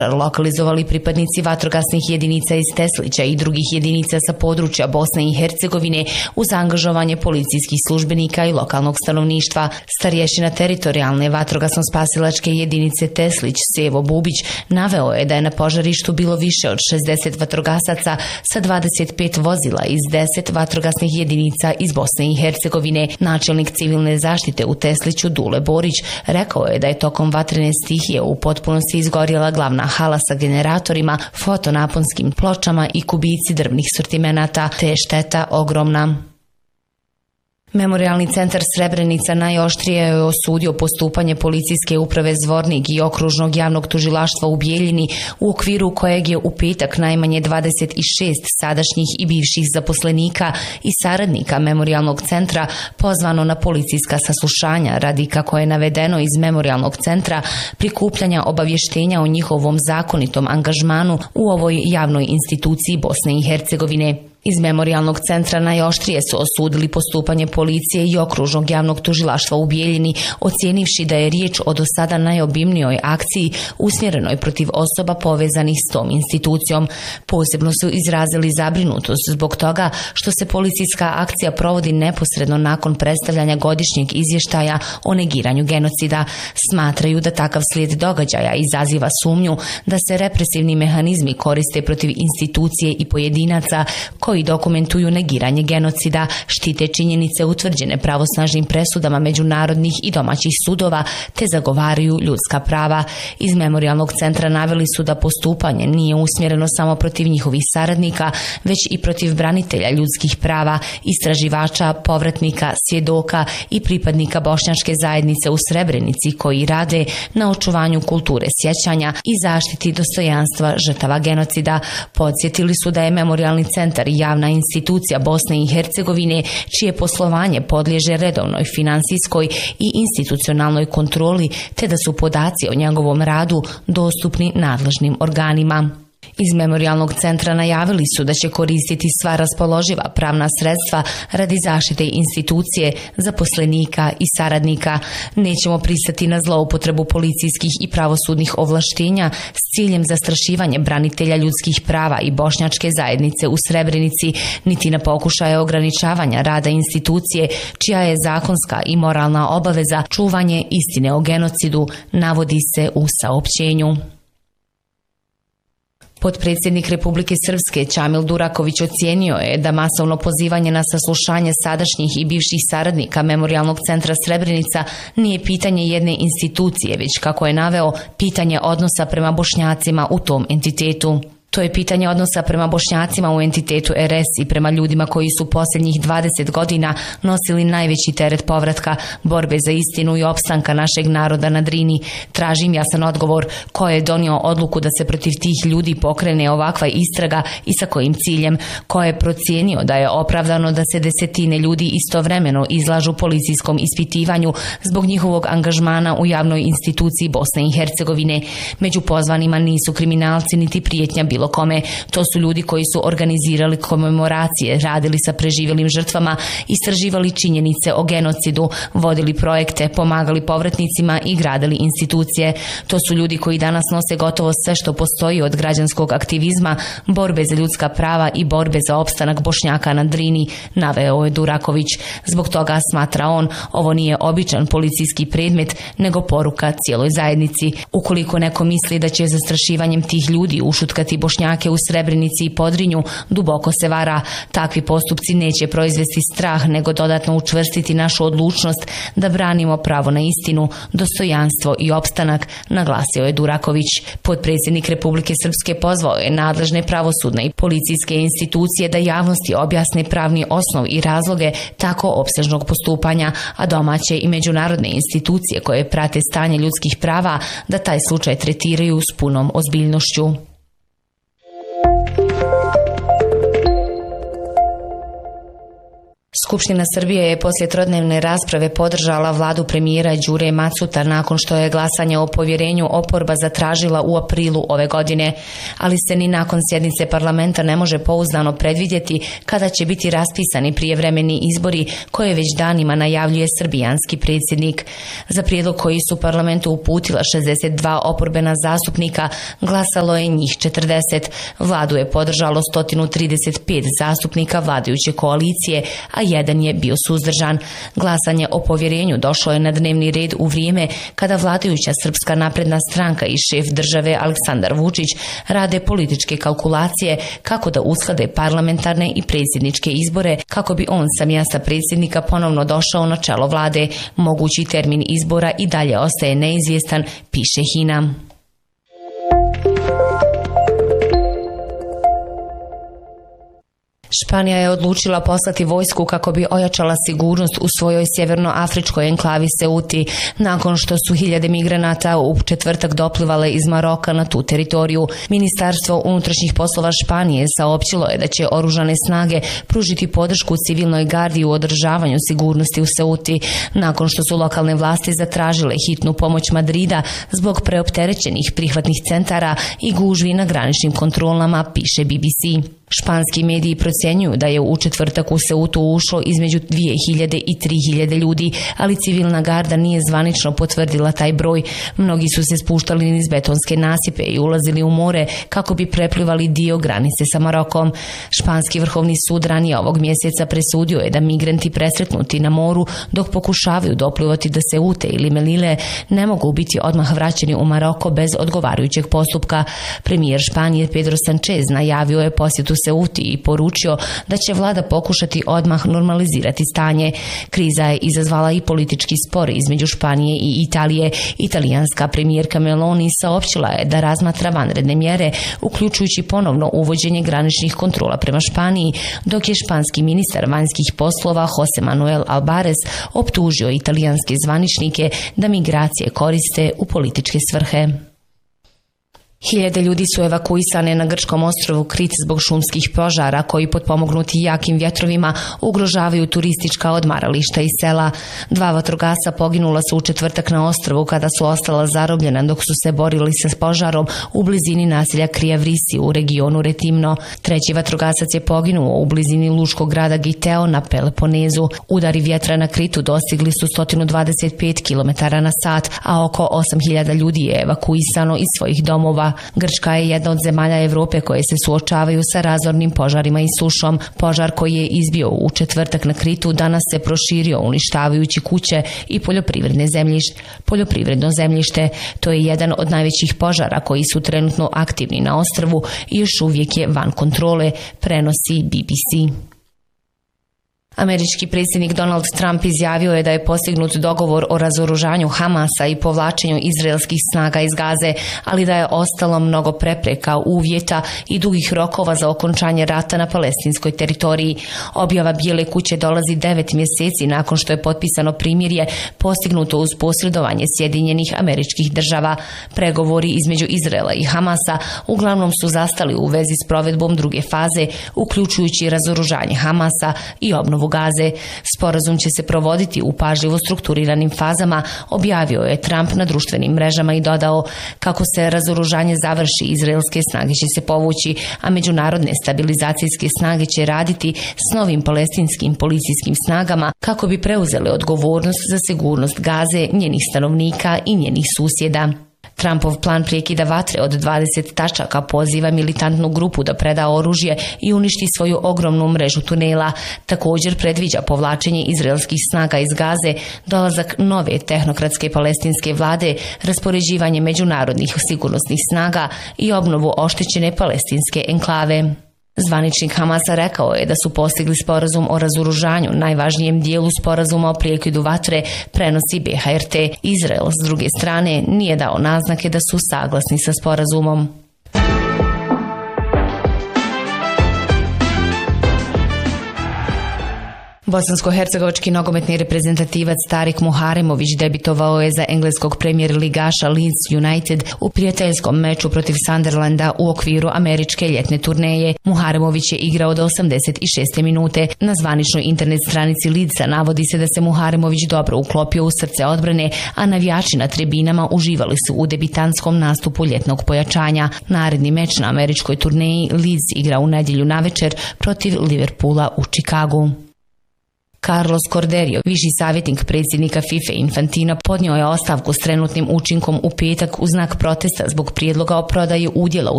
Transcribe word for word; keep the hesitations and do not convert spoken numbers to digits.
lokalizovali pripadnici vatrogasnih jedinica iz Teslića i drugih jedinica sa područja Bosne i Hercegovine uz angažovanje policijskih službenika i lokalnog stanovništva. Starješina teritorijalne vatrogasno-spasilačke jedinice Teslić, Sevo Bubić, naveo je da je na požarištu bilo više od šezdeset vatrogasaca sa dvadeset pet vozila iz deset vatrogasnih jedinica iz Bosne i Hercegovine. Načelnik civilne zaštite u Tesliću Dule Borić rekao je da je tokom vatrene stihije u potpunosti izgorjela glavna hala sa generatorima, fotonaponskim pločama i kubici drvnih sortimenata, te je šteta ogromna. Memorijalni centar Srebrenica najoštrije je osudio postupanje policijske uprave Zvornik i okružnog javnog tužilaštva u Bijeljini, u okviru kojeg je u petak najmanje dvadeset šest sadašnjih i bivših zaposlenika i saradnika memorijalnog centra pozvano na policijska saslušanja radi, kako je navedeno iz memorijalnog centra, prikupljanja obavještenja o njihovom zakonitom angažmanu u ovoj javnoj instituciji Bosne i Hercegovine. Iz memorijalnog centra najoštrije su osudili postupanje policije i okružnog javnog tužilaštva u Bijeljini, ocijenivši da je riječ o do sada najobimnijoj akciji usmjerenoj protiv osoba povezanih s tom institucijom. Posebno su izrazili zabrinutost zbog toga što se policijska akcija provodi neposredno nakon predstavljanja godišnjeg izvještaja o negiranju genocida. Smatraju da takav slijed događaja izaziva sumnju da se represivni mehanizmi koriste protiv institucije i pojedinaca koji dokumentuju negiranje genocida, štite činjenice utvrđene pravosnažnim presudama međunarodnih i domaćih sudova, te zagovaraju ljudska prava. Iz memorijalnog centra naveli su da postupanje nije usmjereno samo protiv njihovih saradnika, već i protiv branitelja ljudskih prava, istraživača, povratnika, svjedoka i pripadnika bošnjačke zajednice u Srebrenici koji rade na očuvanju kulture sjećanja i zaštiti dostojanstva žrtava genocida. Podsjetili su da je memorijalni centar javna institucija Bosne i Hercegovine, čije poslovanje podliježe redovnoj finansijskoj i institucionalnoj kontroli, te da su podaci o njegovom radu dostupni nadležnim organima. Iz memorijalnog centra najavili su da će koristiti sva raspoloživa pravna sredstva radi zaštite institucije, zaposlenika i saradnika. Nećemo pristati na zloupotrebu policijskih i pravosudnih ovlaštenja s ciljem zastrašivanja branitelja ljudskih prava i bošnjačke zajednice u Srebrenici, niti na pokušaje ograničavanja rada institucije, čija je zakonska i moralna obaveza čuvanje istine o genocidu, navodi se u saopćenju. Potpredsjednik Republike Srpske Čamil Duraković ocijenio je da masovno pozivanje na saslušanje sadašnjih i bivših saradnika memorijalnog centra Srebrenica nije pitanje jedne institucije, već, kako je naveo, pitanje odnosa prema Bošnjacima u tom entitetu. To je pitanje odnosa prema Bošnjacima u entitetu R S i prema ljudima koji su posljednjih dvadeset godina nosili najveći teret povratka, borbe za istinu i opstanka našeg naroda na Drini. Tražim jasan odgovor ko je donio odluku da se protiv tih ljudi pokrene ovakva istraga i sa kojim ciljem, ko je procijenio da je opravdano da se desetine ljudi istovremeno izlažu policijskom ispitivanju zbog njihovog angažmana u javnoj instituciji Bosne i Hercegovine. Među pozvanima nisu kriminalci niti prijetnja bilo kome. To su ljudi koji su organizirali komemoracije, radili sa preživjelim žrtvama, istraživali činjenice o genocidu, vodili projekte, pomagali povratnicima i gradili institucije. To su ljudi koji danas nose gotovo sve što postoji od građanskog aktivizma, borbe za ljudska prava i borbe za opstanak Bošnjaka na Drini, naveo je Duraković. Zbog toga, smatra on, ovo nije običan policijski predmet, nego poruka cijeloj zajednici. Ukoliko neko misli da će zastrašivanjem tih ljudi ušutkati Bošnjake u Srebrenici i Podrinju, duboko se vara. Takvi postupci neće proizvesti strah, nego dodatno učvrstiti našu odlučnost da branimo pravo na istinu, dostojanstvo i opstanak, naglasio je Duraković. Potpredsjednik Republike Srpske pozvao je nadležne pravosudne i policijske institucije da javnosti objasne pravni osnov i razloge tako opsežnog postupanja, a domaće i međunarodne institucije koje prate stanje ljudskih prava da taj slučaj tretiraju s punom ozbiljnošću. Skupština Srbije je poslije trodnevne rasprave podržala vladu premijera Đure Macuta nakon što je glasanje o povjerenju oporba zatražila u aprilu ove godine, ali se ni nakon sjednice parlamenta ne može pouzdano predvidjeti kada će biti raspisani prijevremeni izbori koje već danima najavljuje srbijanski predsjednik. Za prijedlog koji su parlamentu uputila šezdeset dva oporbena zastupnika glasalo je njih četrdeset. Vladu je podržalo sto trideset pet zastupnika vladajuće koalicije, a jedan je bio suzdržan. Glasanje o povjerenju došlo je na dnevni red u vrijeme kada vladajuća Srpska napredna stranka i šef države Aleksandar Vučić rade političke kalkulacije kako da usklade parlamentarne i predsjedničke izbore kako bi on sa mjesta predsjednika ponovno došao na čelo vlade. Mogući termin izbora i dalje ostaje neizvjestan, piše Hina. Španija je odlučila poslati vojsku kako bi ojačala sigurnost u svojoj sjevernoafričkoj enklavi Ceuti, nakon što su hiljade migranata u četvrtak doplivale iz Maroka na tu teritoriju. Ministarstvo unutrašnjih poslova Španije saopćilo je da će oružane snage pružiti podršku civilnoj gardi u održavanju sigurnosti u Ceuti, nakon što su lokalne vlasti zatražile hitnu pomoć Madrida zbog preopterećenih prihvatnih centara i gužvi na graničnim kontrolama, piše B B C. Španski mediji procjenjuju da je u četvrtak u Ceutu ušlo između dvije hiljade i tri hiljade ljudi, ali civilna garda nije zvanično potvrdila taj broj. Mnogi su se spuštali niz betonske nasipe i ulazili u more kako bi preplivali dio granice sa Marokom. Španski vrhovni sud ranije ovog mjeseca presudio je da migranti presretnuti na moru dok pokušavaju doplivati do Ceute ili Melile ne mogu biti odmah vraćeni u Maroko bez odgovarajućeg postupka. Premijer Španije Pedro Sanchez najavio je posjetu Ceuti i poručio da će vlada pokušati odmah normalizirati stanje. Kriza je izazvala i politički spor između Španije i Italije. Italijanska premijerka Meloni saopćila je da razmatra vanredne mjere, uključujući ponovno uvođenje graničnih kontrola prema Španiji, dok je španski ministar vanjskih poslova Jose Manuel Albares optužio italijanske zvaničnike da migracije koriste u političke svrhe. Hiljade ljudi su evakuisane na grčkom ostrvu Krit zbog šumskih požara koji potpomognuti jakim vjetrovima ugrožavaju turistička odmarališta i sela. Dva vatrogasca poginula su u četvrtak na ostrvu kada su ostala zarobljena dok su se borili sa požarom u blizini naselja Kriavrisi u regionu Retimno. Treći vatrogasac je poginuo u blizini luškog grada Giteo na Peloponezu. Udari vjetra na Kritu dostigli su sto dvadeset pet kilometara na sat, a oko osam hiljada ljudi je evakuisano iz svojih domova. Grčka je jedna od zemalja Europe koje se suočavaju sa razornim požarima i sušom. Požar koji je izbio u četvrtak na Kritu danas se proširio uništavajući kuće i poljoprivredne zemljište. Poljoprivredno zemljište. To je jedan od najvećih požara koji su trenutno aktivni na ostrvu i još uvijek je van kontrole, prenosi B B C. Američki predsjednik Donald Trump izjavio je da je postignut dogovor o razoružanju Hamasa i povlačenju izraelskih snaga iz Gaze, ali da je ostalo mnogo prepreka, uvjeta i dugih rokova za okončanje rata na palestinskoj teritoriji. Objava Bijele kuće dolazi devet mjeseci nakon što je potpisano primirje postignuto uz posredovanje Sjedinjenih Američkih Država. Pregovori između Izraela i Hamasa uglavnom su zastali u vezi s provedbom druge faze, uključujući razoružanje Hamasa i obnovu Gaze. Sporazum će se provoditi u pažljivo strukturiranim fazama, objavio je Trump na društvenim mrežama i dodao: kako se razoružanje završi, izraelske snage će se povući, a međunarodne stabilizacijske snage će raditi s novim palestinskim policijskim snagama kako bi preuzele odgovornost za sigurnost Gaze, njenih stanovnika i njenih susjeda. Trumpov plan prekida vatre od dvadeset tačaka poziva militantnu grupu da preda oružje i uništi svoju ogromnu mrežu tunela. Također predviđa povlačenje izraelskih snaga iz Gaze, dolazak nove tehnokratske palestinske vlade, raspoređivanje međunarodnih sigurnosnih snaga i obnovu oštećene palestinske enklave. Zvaničnik Hamasa rekao je da su postigli sporazum o razoružanju, najvažnijem dijelu sporazuma o prekidu vatre, prenosi B H R T. Izrael, s druge strane, nije dao naznake da su saglasni sa sporazumom. Bosansko-hercegovački nogometni reprezentativac Tarik Muharemović debitovao je za engleskog premijer ligaša Leeds United u prijateljskom meču protiv Sunderlanda u okviru američke ljetne turneje. Muharemović je igrao do osamdeset šeste minute. Na zvaničnoj internet stranici Leedsa navodi se da se Muharemović dobro uklopio u srce odbrane, a navijači na tribinama uživali su u debitantskom nastupu ljetnog pojačanja. Naredni meč na američkoj turneji Leeds igra u nedjelju navečer protiv Liverpoola u Chicagu. Carlos Corderio, viši savjetnik predsjednika FIFA Infantina, podnio je ostavku s trenutnim učinkom u petak u znak protesta zbog prijedloga o prodaji udjela u